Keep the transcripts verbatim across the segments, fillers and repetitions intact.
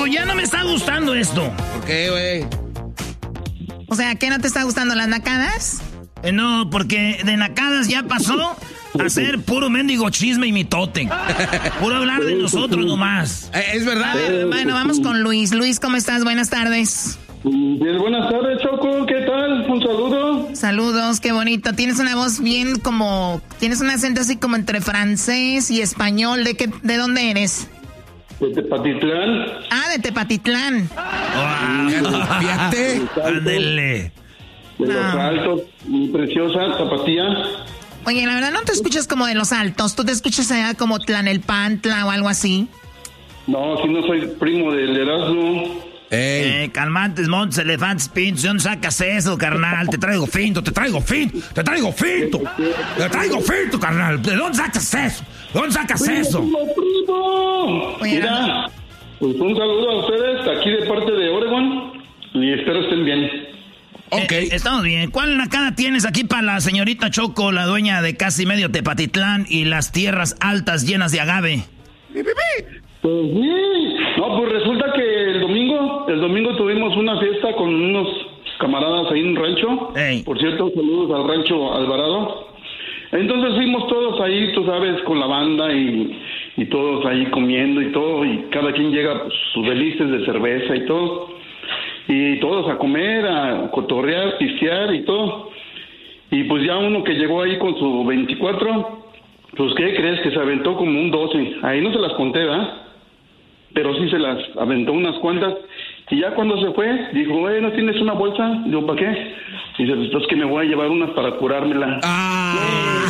Choco, ya no me está gustando esto. ¿Por qué, güey? O sea, ¿qué no te está gustando, las nacadas? Eh, no, porque de nacadas ya pasó a ser puro mendigo chisme y mitote. Puro hablar de nosotros nomás. Eh, es verdad. Ah, bueno, vamos con Luis. Luis, ¿cómo estás? Buenas tardes. Bien, buenas tardes, Choco. ¿Qué tal? Un saludo. Saludos, qué bonito. Tienes una voz bien como... Tienes un acento así como entre francés y español. ¿De qué, de dónde eres? De Tepatitlán. Ah, de Tepatitlán. Wow. Fíjate. Ándele. De Los No. Altos. Muy preciosa, Tapatía. Oye, la verdad no te escuchas como de Los Altos. ¿Tú te escuchas allá como Tlanelpantla o algo así? No, si no soy primo del Erasmo. Ey. Eh, calmantes, montes, elefantes, pintos. ¿De dónde sacas eso, carnal? Te traigo finto, te traigo finto, te traigo finto. Te traigo finto, carnal. ¿De dónde sacas eso? ¿De dónde sacas eso? ¡Primo, primo! Oye, Mira, pues un saludo a ustedes, aquí de parte de Oregon. Y espero estén bien. Ok. Eh, estamos bien. ¿Cuál nacada tienes aquí para la señorita Choco, la dueña de casi medio Tepatitlán y las tierras altas llenas de agave? Pues sí. No, pues resulta que el domingo, el domingo tuvimos una fiesta con unos camaradas ahí en un rancho. Ey. Por cierto, saludos al rancho Alvarado. Entonces fuimos todos ahí, tú sabes, con la banda y, y todos ahí comiendo y todo, y cada quien llega pues, sus delices de cerveza y todo. Y todos a comer, a cotorrear, pistear y todo. Y pues ya uno que llegó ahí con su veinticuatro, pues ¿qué crees? Que se aventó como un doce. Ahí no se las conté, ¿verdad? Pero sí se las aventó unas cuantas. Y ya cuando se fue, dijo, eh, ¿no tienes una bolsa? Digo, ¿para qué? Dice, pues es que me voy a llevar unas para curármela. Ah.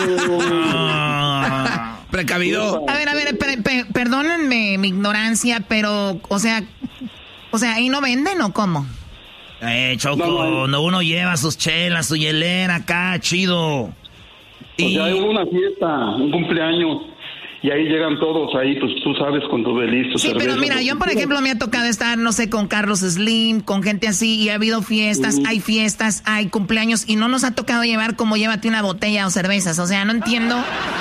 Ah. Precavido. A ver, a ver, per- per- perdónenme mi ignorancia, pero, o sea, o sea, ¿ahí no venden o cómo? Eh, Choco, No, no. no, uno lleva sus chelas, su hielera acá, chido. O Y sea, hubo una fiesta, un cumpleaños. Y ahí llegan todos ahí, pues tú sabes, con tu beliz, tu Sí, cerveza. pero mira, yo por ejemplo me ha tocado estar, no sé, con Carlos Slim, con gente así, y ha habido fiestas, Uh. hay fiestas, hay cumpleaños, y no nos ha tocado llevar como llévate una botella o cervezas. O sea, no entiendo,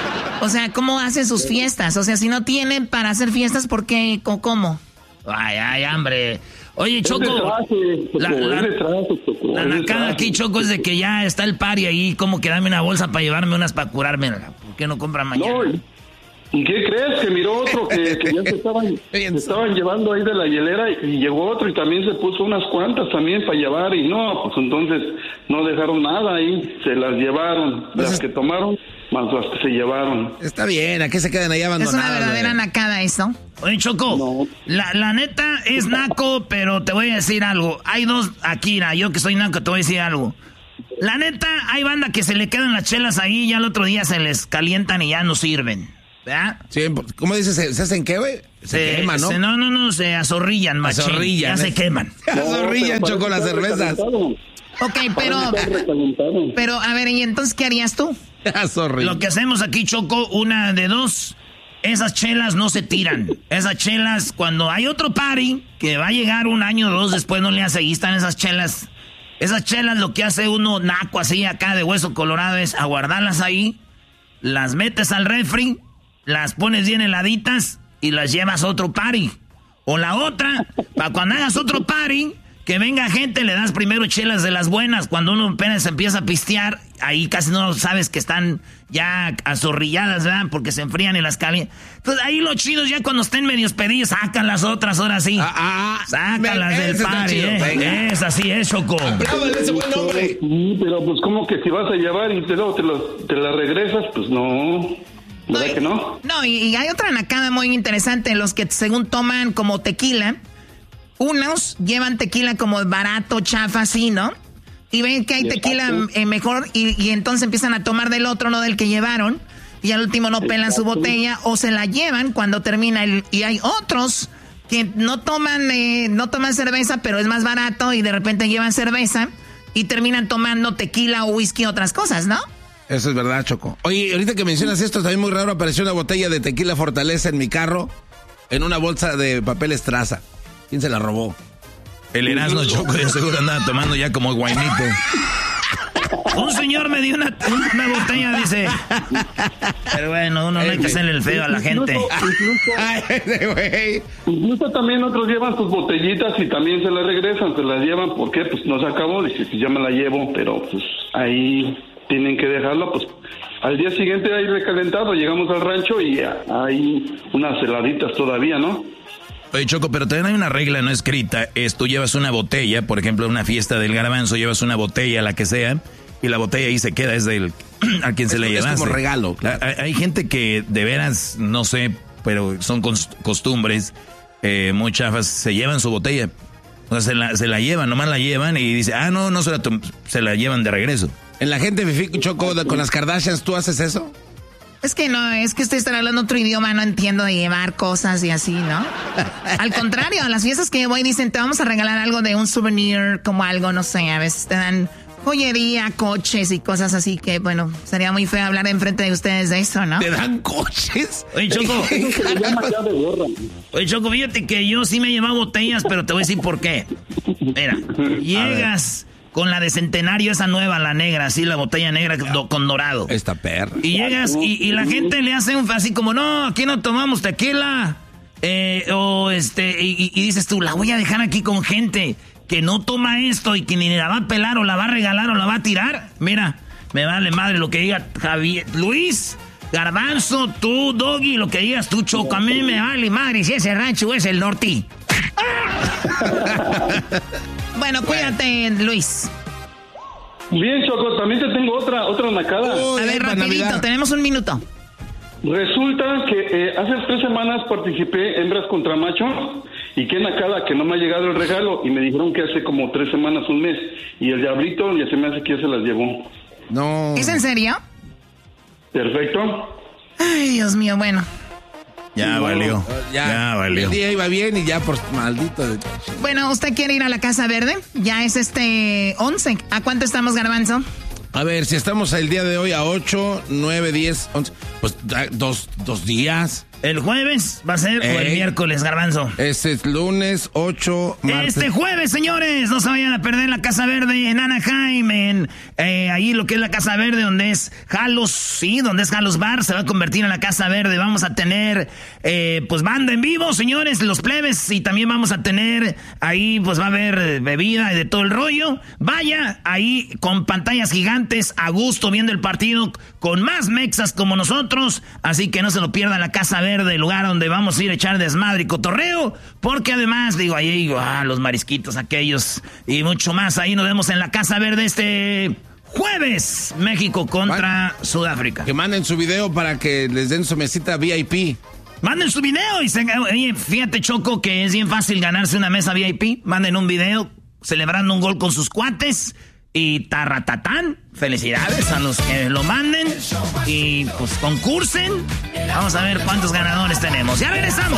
o sea, cómo hacen sus fiestas. O sea, si no tienen para hacer fiestas, ¿por qué o cómo? ay, ay, hambre. Oye, Es de Choco, traje, Choco, la, la- es de traje, Choco, la es de nacada traje. aquí, Choco, es de que ya está el party ahí, como que dame una bolsa para llevarme unas para curarme. ¿Por qué no compran mañana? No, ¿y- ¿y qué crees? Que miró otro que, que ya se estaban, se estaban llevando ahí de la hielera y llegó otro y también se puso unas cuantas también para llevar y no, pues entonces no dejaron nada ahí, se las llevaron, Pues las es- que tomaron, más las que se llevaron. Está bien, ¿a qué se quedan ahí Es abandonados? una verdadera güey? nacada eso. Oye, Choco, No. la, la neta es naco, pero te voy a decir algo. Hay dos, Akira, yo que soy naco, te voy a decir algo. La neta, hay banda que se le quedan las chelas ahí y ya al otro día se les calientan y ya no sirven. ¿Verdad? Sí, ¿cómo dices? ¿Se, se hacen qué, güey? Se, queman, ¿no? se- no, no, no, se azorrillan, machín. Azorrillan, Ya ¿eh? se queman. Zorrillan, No, pero Choco, las parece estar cervezas. recalentado. Ok, pero, Parece estar recalentado. pero, a ver, ¿y entonces qué harías tú? Zorrillan. Lo que hacemos aquí, Choco, una de dos. Esas chelas no se tiran. Esas chelas, cuando hay otro party, que va a llegar un año o dos después, no le hace, ahí están esas chelas. Esas chelas, lo que hace uno naco así acá de hueso colorado es aguardarlas ahí, las metes al refri, las pones bien heladitas y las llevas a otro party. O la otra, para cuando hagas otro party, que venga gente, le das primero chelas de las buenas. Cuando uno apenas empieza a pistear, ahí casi no sabes que están ya azorrilladas, ¿verdad? Porque se enfrían y las calientan. Entonces ahí los chidos ya cuando estén medios pedidos, sacan las otras, ahora sí. Ah, ah, Sácalas ese del está party, chido, ¿eh? venga. Es así, es, Choco. Apláudale ese buen hombre. Sí, pero pues como que si vas a llevar y te, luego te, lo- te la regresas, pues no. ¿Verdad y- que no? No, y, y hay otra nacada muy interesante, los que según toman como tequila, unos llevan tequila como barato, chafa, así, ¿no? Y ven que hay tequila eh, mejor y, y entonces empiezan a tomar del otro, no del que llevaron, y al último no pelan su botella o se la llevan cuando termina el... Y hay otros que no toman, eh, no toman cerveza, pero es más barato y de repente llevan cerveza y terminan tomando tequila o whisky o otras cosas, ¿no? Eso es verdad, Choco. Oye, ahorita que mencionas esto, también muy raro, apareció una botella de tequila Fortaleza en mi carro, en una bolsa de papel estraza. ¿Quién se la robó? El Erasmo, Choco, de seguro andaba tomando ya como guainito. Un señor me dio una, una botella, dice. Pero bueno, uno no hay que hacerle el feo a la gente. Incluso, incluso también otros llevan sus botellitas y también se las regresan, se las llevan. ¿Por qué? Pues no se acabó, dice, si ya me la llevo, pero pues ahí tienen que dejarla, pues al día siguiente hay recalentado, llegamos al rancho y hay unas heladitas todavía, ¿no? Oye, Choco, pero también hay una regla no escrita, es tú llevas una botella, por ejemplo, en una fiesta del Garbanzo, llevas una botella, la que sea, y la botella ahí se queda, es del a quien se es, le llevaste. Es como regalo. Claro. Hay, hay gente que de veras, no sé, pero son costumbres eh, muy chafas, se llevan su botella, o sea, se la, se la llevan, nomás la llevan y dice, ah, no, no se la, se la llevan de regreso. En la gente Fifi, Choco, con las Kardashians, ¿tú haces eso? Es que no, es que ustedes están hablando otro idioma, no entiendo de llevar cosas y así, ¿no? Al contrario, a las fiestas que voy dicen, te vamos a regalar algo de un souvenir, como algo, no sé, a veces te dan joyería, coches y cosas así que, bueno, sería muy feo hablar enfrente de ustedes de eso, ¿no? ¿Te dan coches? Oye, Choco. Oye, Choco, fíjate que yo sí me he llevado botellas, pero te voy a decir por qué. Mira, llegas con la de Centenario, esa nueva, la negra, así, la botella negra con dorado. Esta perra. Y llegas y, y la gente le hace un así como, no, aquí no tomamos tequila. Eh, o este, y, y dices tú, la voy a dejar aquí con gente que no toma esto y que ni la va a pelar o la va a regalar o la va a tirar. Mira, me vale madre lo que diga Javier, Luis, Garbanzo, tú, Doggy, lo que digas tú, Choco. A mí me vale madre si ese rancho es el norte. Bueno, cuídate, Luis. Bien, Choco, también te tengo otra otra nacada. A ver, rapidito, tenemos un minuto. Resulta que eh, hace tres semanas participé hembras contra macho y qué nacada que no me ha llegado el regalo y me dijeron que hace como tres semanas, un mes, y el diablito ya se me hace que ya se las llevó. No. ¿Es en serio? Perfecto. Ay, Dios mío, bueno. Ya no, valió, ya, ya valió. El día iba bien y ya por maldito. Bueno, ¿usted quiere ir a la Casa Verde? Ya es este once. ¿A cuánto estamos, Garbanzo? A ver, si estamos el día de hoy a ocho, nueve, diez, once, pues dos, dos días. ¿El jueves va a ser Ey. o el miércoles, Garbanzo? Este es lunes, ocho, martes. Este jueves, señores, no se vayan a perder la Casa Verde en Anaheim, en eh, ahí lo que es la Casa Verde, donde es Jalos, sí, donde es Jalos Bar, se va a convertir en la Casa Verde. Vamos a tener, eh, pues, banda en vivo, señores, los plebes, y también vamos a tener ahí, pues, va a haber bebida y de todo el rollo. Vaya, ahí con pantallas gigantes, a gusto, viendo el partido, con más mexas como nosotros, así que no se lo pierdan la Casa Verde. Del lugar donde vamos a ir a echar desmadre y cotorreo, porque además, digo, ahí digo, ah, los marisquitos aquellos y mucho más, ahí nos vemos en la Casa Verde este jueves, México contra Man, Sudáfrica. Que manden su video para que les den su mesita V I P. Manden su video y se, oye, fíjate, Choco, que es bien fácil ganarse una mesa V I P. Manden un video celebrando un gol con sus cuates y tarratatán. Felicidades a los que lo manden y pues concursen. Vamos a ver cuántos ganadores tenemos. Ya regresamos.